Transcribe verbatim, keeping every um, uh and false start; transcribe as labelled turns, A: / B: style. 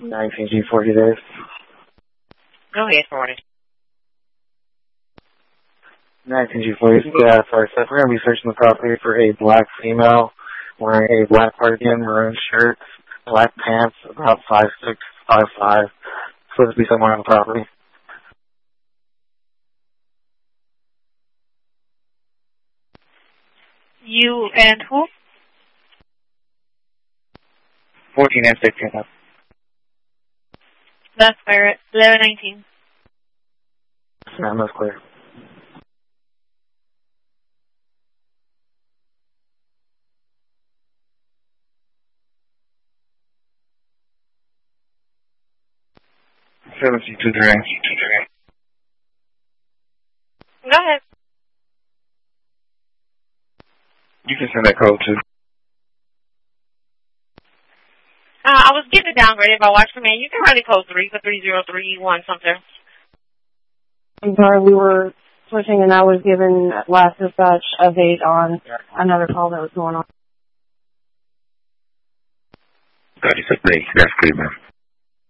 A: nineteen G forty days.
B: Go ahead, forty.
A: nineteen G forty. Yeah, sorry, so we're going to be searching the property for a black female wearing a black cardigan, maroon shirt, black pants, about five six, five five. Supposed to be somewhere on the property.
B: You and who?
A: fourteen and fifteen.
B: That's clear. eleven nineteen.
A: Yeah, that's clear. seventy-two drinks.
B: Go ahead.
A: You can send that code too.
B: Uh, I was getting downgraded by Watch Command. You can really code three for three zero three one something.
C: I'm sorry, we were switching and I was given last dispatch a date on another call that was going on.
A: thirty-six days. That's clear, man.